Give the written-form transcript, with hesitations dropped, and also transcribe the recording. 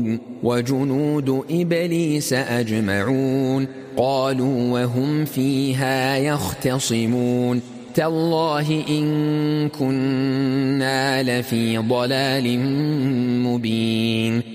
هارون وجنود إبليس أجمعون قالوا وهم فيها يختصمون تالله إن كنا لفي ضلال مبين